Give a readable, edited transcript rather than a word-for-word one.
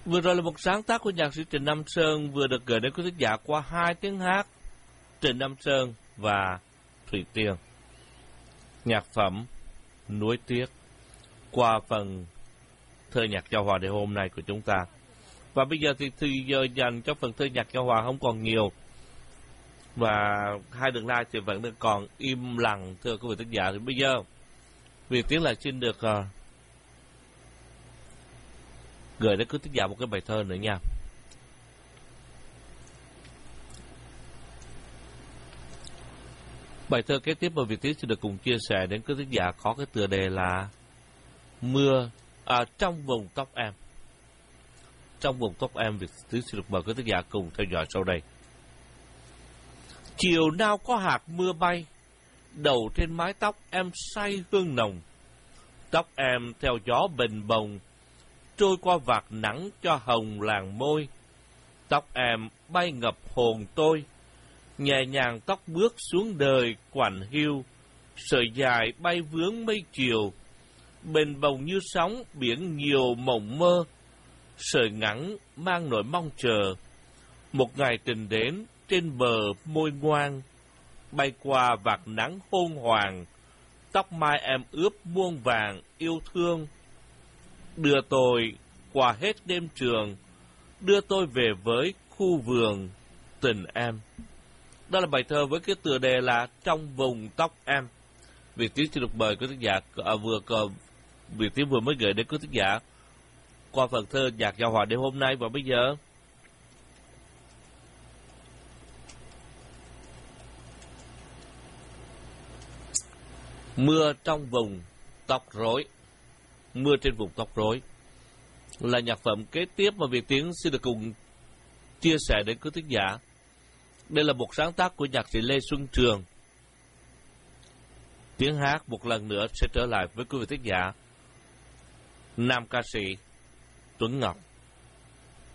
Vừa rồi là một sáng tác của nhạc sĩ Trịnh Nam Sơn vừa được gửi đến quý thính giả qua hai tiếng hát Trịnh Nam Sơn và Thủy Tiên. Nhạc phẩm Nuối Tiếc qua phần thơ nhạc giao hòa đêm hôm nay của chúng ta. Và bây giờ thì giờ dành cho phần thơ nhạc giao hòa không còn nhiều. Và hai đường like thì vẫn còn im lặng thưa quý vị thính giả. Thì bây giờ Việt Tiến lại xin được gửi đến quý thính giả một cái bài thơ nữa nha. Bài thơ kế tiếp mà Việt Tiến sẽ được cùng chia sẻ đến quý thính giả có cái tựa đề là Mưa trong vùng tóc em. Trong vùng tóc em, Việt Tiến sẽ được mời quý thính giả cùng theo dõi sau đây. Chiều nào có hạt mưa bay, đầu trên mái tóc em say hương nồng. Tóc em theo gió bềnh bồng, trôi qua vạt nắng cho hồng làn môi. Tóc em bay ngập hồn tôi, nhẹ nhàng tóc bước xuống đời quạnh hiu. Sợi dài bay vướng mây chiều, bềnh bồng như sóng biển nhiều mộng mơ. Sợi ngắn mang nỗi mong chờ, một ngày tình đến trên bờ môi ngoan. Bay qua vạt nắng hôn hoàng, tóc mai em ướp muôn vàng yêu thương. Đưa tôi qua hết đêm trường, đưa tôi về với khu vườn tình em. Đó là bài thơ với cái tựa đề là Trong vùng tóc em. Việt Tiến xin được mời quý thính giả Việt Tiến vừa mới gửi đến quý thính giả qua phần thơ nhạc giao hòa đêm hôm nay. Và bây giờ Mưa trong vùng tóc rối. Mưa trên vùng tóc rối là nhạc phẩm kế tiếp mà Việt Tiến xin được cùng chia sẻ đến quý thính giả. Đây là một sáng tác của nhạc sĩ Lê Xuân Trường. Tiếng hát một lần nữa sẽ trở lại với quý vị thính giả nam ca sĩ Tuấn Ngọc.